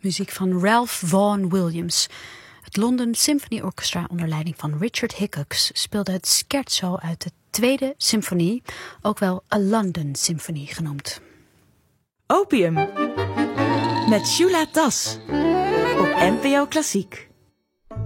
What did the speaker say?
Muziek van Ralph Vaughan Williams. Het London Symphony Orchestra onder leiding van Richard Hickox speelde het scherzo uit de Tweede Symfonie, ook wel A London Symphony genoemd. Opium met Shula Das op NPO Klassiek.